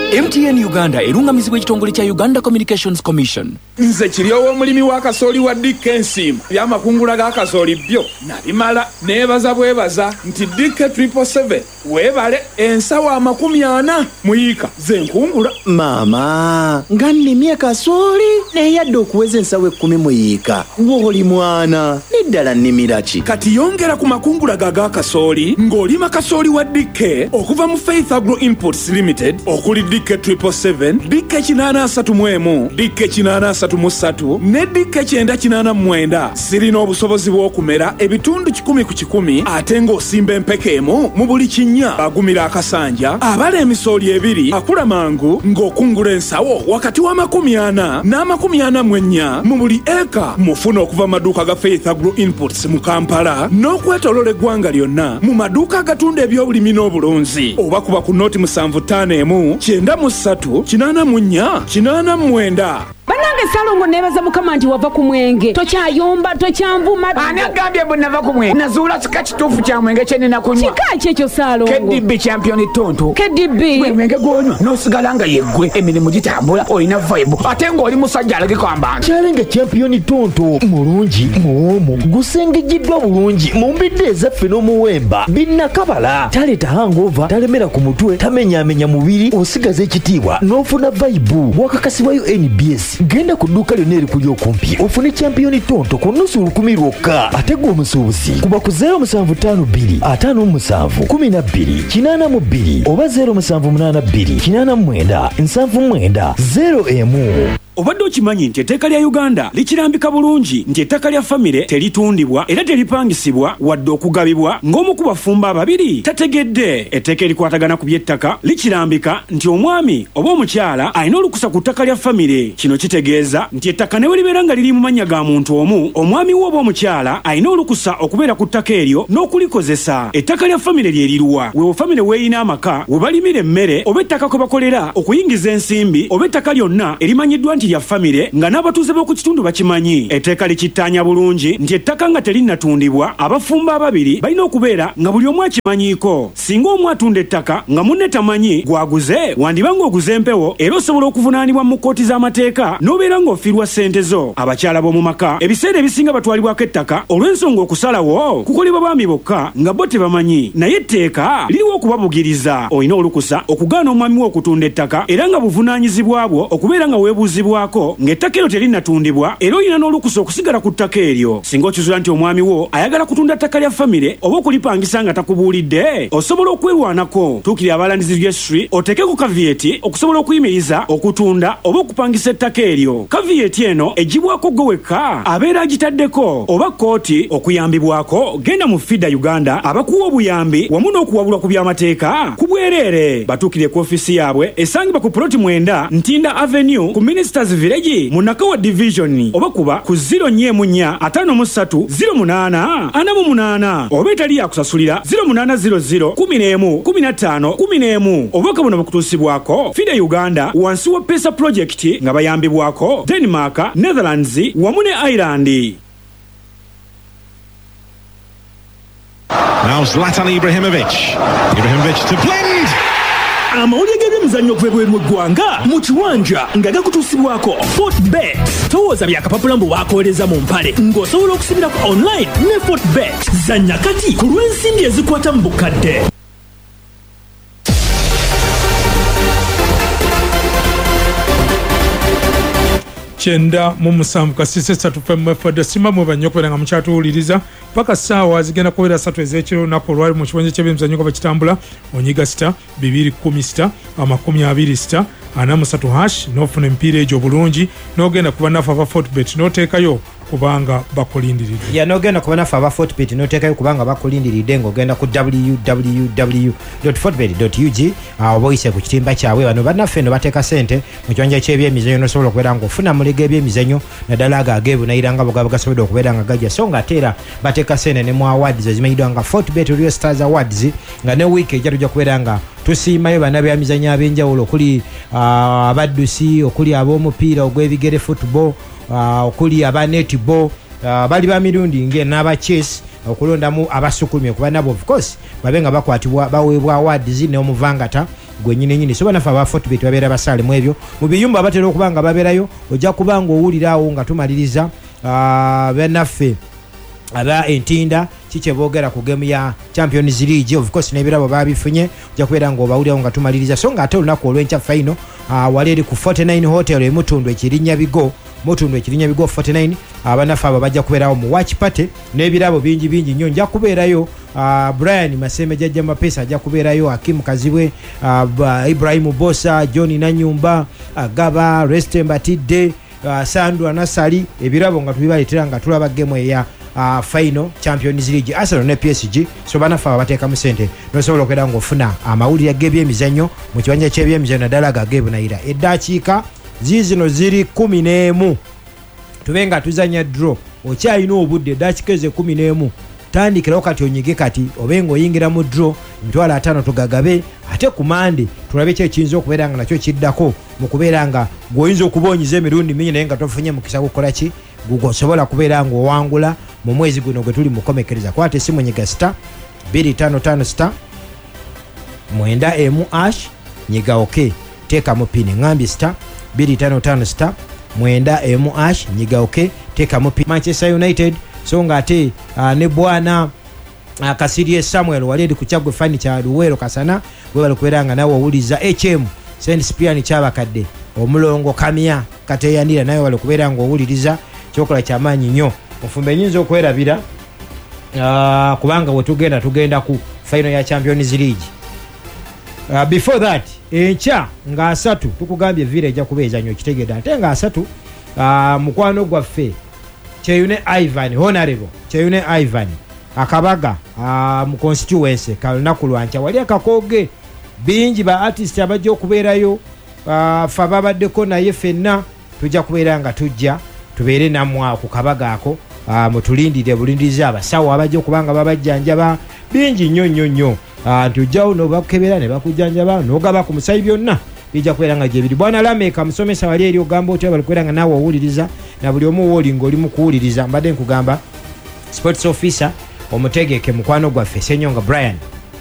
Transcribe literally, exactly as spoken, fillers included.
M T N Uganda erungamizibwa ekitongole kya Uganda Communications Commission. Nze kiryowo omulimi wa kasooli wa Dickensim byamakungula ga kasooli byo nabimala nebaza bwebaza nti Dick triple seven webale ensawa amakumi ana muyika ze nkungula. Mama nga nnimye kasooli neyadde okuweza ensawa ekkumi muyika woli mwana neddala nnimira ki kati yongera ku makungula ga ga kasooli ng'olima kasooli wa Dick okuva mu Faith Agro Imports Limited okuli Dick triple seven, Dick kinana asatu mwemu, Dick kinana asatu musatu, ne Dick kyenda kinana mwenda. Sirina obusobozi bw'okumera ebitundu kikumi ku kikumi ate ng'osimba empekeemu mu buli kinnya agumira akasanja abala emisooli ebiri akula mangu ng'okungula ensawo wakati wa makumi ana n'amakumi ana mu ennya mu buli eka. Mufuna okuva maduuka ga Faith Agro Imports mu Kampala n'okwetoloola eggwanga lyonna mu maduuka agatunda ebyobulimi n'obulunzi oba kuba ku nooti musanvu ttaano emu kyenda musatu kinana munya kinana mwenda. Banange Salongo nebaza mukama nti wava ku mwenge tokyayomba tokyanvuma ani agambye bwe nava ku mwenge nazuula kika kituufu kya mwenge kye nina kunywa kika kyekyo Salongo K D B champion tonto K D B gwe mwenge gwonywa n'osigala nga yeggwe emirimu gitambula olina vibe ate ng'oli musajja alagikamba Challenge champion tonto mulungi muwomu gusengejiddwa bulungi mu mbidde ezaffe n'omuwemba binnakabala taleeta hangover talemera ku mutwe tamenyaamenya mubiri osigaza ekitiibwa n'ofuna vibe wakakasibwayo N B S genda ku dduuka lyonna erikuli okumpi ofune champion tonto ku nnusu lukumi lwokka ate gwe omusuubuzi kuba ku zero musanvu ttaano bbiri ataano mu musanvu kumi na bbiri kinaana mu bbiri oba zero musanvu munaana bbiri kinaana mu mwenda nsanvu mwenda zero emu. Obadde okimanyi nti etteeka lya Uganda likirambika bulungi nti ettaka lya famire teritundibwa era teripangisibwa wadde okugabibwa ng'omu ku bafumba ababiri tategedde. Etteeka erikwatagana ku by'ettaka likirambika nti omwami oba omukyala alina olukusa ku ttaka lya famire. Kino kitegeeza nti ettaka ne bwe libeera nga liri mu mannya ga muntu omu, omwami wo oba omukyala alina olukusa okubeera ku ttaka eryo n'okulikozesa. Ettaka lya famire lye liruwa wewe famire weeyina amaka we balimira emmere oba ettaka kwe bakolera okuyingiza ensimbi oba ettaka lyonna erimanyiddwa nti ya famire nga n'abatuuze b'oku kitundu bakimanyi. Etteeka likittaanya bulungi nti ettaka nga terinnatundibwa abafumba ababiri balina okubeera nga buli omu akimanyiiko. Singa omu atunda ettaka nga munne tamanyi gwaguze wandiba ng'oguze empewo era osobola okuvunaanibwa mu kkooti z'amateeka n'obeera ng'ofiirwa ssente zo. Abakyala b'omu maka ebiseera ebisinga batwalibwako ettaka olw'ensonga okusalawo kukolebwa baami bokka nga bo tebamanyi, naye etteeka liriwo okubabugiriza. Olina olukusa okugaana omwami wo okutunda ettaka era nga buvunaanyizibwa bwo okubeera nga weebuuzibwa ng'ettaka eryo terinnatundibwa era olina n'olukusa okusigala ku ttaka eryo. Singa okizuula nti omwami wo ayagala kutunda ttaka lya famire oba okulipangisa nga takubuulidde, osobola okwerwanako. Tuukirira abalandizi registry oteekeko kaviyeti okusobola okuyimiriza okutunda oba okupangisa ettaka eryo. Kaviyeti eno egibwako gwe wekka abeera agitaddeko oba kkooti okuyambibwako. Genda mu Fida Uganda abakuwa obuyambi wamu n'okuwabulwa ku by'amateeka ku bwereere. Batuukire ku ofiisi yaabwe esangibwa ku ploti mwenda Ntinda Avenue ku Ministers Village mu Nakawa Division oba kuba ku zero nnya mu nnya ataano mu ssatu zero munaana ana mu munaana oba etali yakusasulira zero munaana zero zero kumi n'emu kumi na ttaano kumi n'emu. Obubaka buno bukutuusibwako Fida Uganda wansi wa Pesa Project nga bayambibwako Denmark, Netherlands wamu ne Ireland. Now Zlatan Ibrahimovic. Ibrahimovic to blend. Amawulire g'ebyemizannyo okuva mu ggwanga mu kiwanja nga gakutuusibwako Fortbet. Towooza byakapapula mbu waakolereza mu mpale ng'osobola okusibirako online ne Fortbet. Zannya kati ku lw'ensimbi ezikwata mu bukadde. Kyenda mu musanvu kasise ssatu fm fd sima mwe bannyo okubeera nga mukyatuwuliriza paka ssaawa zigenda kubeera ssatu ez'ekiro olunaku olwali mu kibonje ky'ebyemizannyo nga bakitambula onyiga sita bibiri kkumi sita amakumi abiri sita ana musatu hash n'ofuna emipiira egyo obulungi n'ogenda kuba naffe aba Fortbet n'oteekayo kubanga bakulindiridde. Ya nogenda kuba naffe aba Fortbet n'oteekayo kubanga bakulindiridde ng'ogenda ku w w w dot fortbet dot u g oba oyise ku kitimba kyabwe. Bano bannaffe no bateeka ssente mu kiwanja ky'ebyemizannyo n'osobola okubeera ng'ofuna muliga ebyemizannyo naddala ago ageebunayira nga bwegaba gasobodde okubeera nga gajja so nga ate era bateeka ssente ne mu awards ezimanyiddwa nga Fortbet Real Stars Awards nga ne wiiki ejja tujja kubeera nga tusiimayo bannabyemizannyo ab'enjawulo okuli abaddusi okuli ab'omupiira ogw'ebigere football okuli aba netball bali ba mirundi nge n'aba chess okulondamu abasukulumye kuba nabo of course babe nga bakwatibwa baweebwa awards ne omuvangata gwenyini nyini so banafa aba Fortbet babeera basaale mu ebyo mu biyumba batera okubanga babeerayo ojja kubanga owuliraawo nga tumaliriza uh, bannaffe aba entinda kiche boogera ku game ya Champions League of course nebirabo babifunye ojja kubeera nga obawulirawo nga tumaliriza so nga ate olunaku olw'enkya final uh, waleeri ku forty-nine hotel emutundu ekirinya bigo mutundu ekirinya bigo forty-nine abanafa abo bajja kubeerawo mu watch party n'ebirabo bingi bingi nnyo nja kubeerayo uh, Brian Maseme jajja mapesa ajja kubeerayo Hakim Kazibwe uh, Ibrahim Bosa John Nanyumba Agaba uh, Reste Mbatidde uh, Sandu Anasali ebirabo nga tubibaleetera nga tulaba game eya uh, final Champions League Arsenal ne P S G so banafa abateeka mu sente nosobola okubeera ng'ofuna amawulire g'ebyemizannyo mu kibanja ky'ebyemizannyo naddala gageebunayira eddakiika zizino ziri kumi n'emu tubenga tuzanya draw okyalina obudde dakikeze kumi n'emu tandikirawo kati onyige kati obenga oyingira mu draw mitwalo ataano tugagabe ate ku mande tulabe kyo ekiyinza okubeera nga nakyo kiddako mu kubeera nga gweoyinza okuboonyiza emirundi mingi naye nga tofunye mukisa gukola ki gugosobola kubeera nga owangula mu mwezi guno gwe tuli mukomekereza kwata esimu nyiga sita bbiri ttaano ttaano sita mwenda emu ash nyiga oke teekamu pini ngambye sita bbiri ttaano ttaano sita mwenda emu ash nyiga oke teekamu pini Manchester United so nga ate uh, ne bwana uh, Kasirie Samuel wali ku kyagwe fani kya Luwero Kasana bwe bali kubeera nga nawe owuliza H M Saint Spian kyabakadde omulongo Kamia kateyanira nawe wali kubeera nga owuliriza kyokola kyamaanyi nnyo mufumbe nyinza okwerabira uh, kubanga we tugenda tugenda ku final ya Champions League uh, before that enkya nga asatu tukugambye vile ejja kubeeza nnyo kitegedde ate nga asatu uh, mukwano gwaffe Cheyune Ivan honorable Cheyune Ivan akabaga uh, mu constituency kalunaku lwancha wali akakoge bingi ba artist abajja okubeerayo uh, fa babaddeko naye fenna tujja kubeera nga tujja tubeere namwa ku kabaga ako uh, mutulindire bulindirize abasawo abajja okubanga babajjanjaba bingi nnyo nnyo nnyo uh, tujjawo nobakebera ne bakujjanjaba nogaba ku musayi byonna bijja kubeera nga gyebiri bwana Lameka musomesa wali eri ogamba otya bali kubeera nga naawe owuliriza na buli omu wooli ng'oli mu kuwuliriza mbadde nkugamba sports officer omutegeke mukwano gwaffe Senyonga Brian